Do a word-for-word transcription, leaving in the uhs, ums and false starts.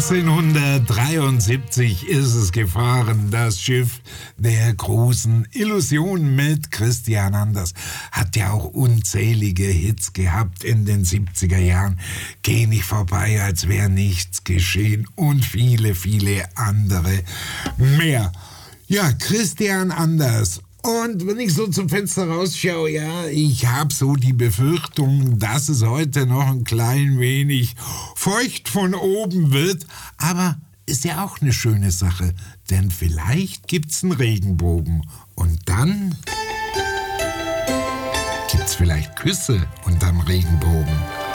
neunzehnhundertdreiundsiebzig ist es gefahren, das Schiff der großen Illusion mit Christian Anders. Hat ja auch unzählige Hits gehabt in den siebziger Jahren. Geh nicht vorbei, als wäre nichts geschehen und viele, viele andere mehr. Ja, Christian Anders. Und wenn ich so zum Fenster rausschaue, ja, ich habe so die Befürchtung, dass es heute noch ein klein wenig feucht von oben wird. Aber ist ja auch eine schöne Sache, denn vielleicht gibt's einen Regenbogen. Und dann gibt's vielleicht Küsse unterm Regenbogen.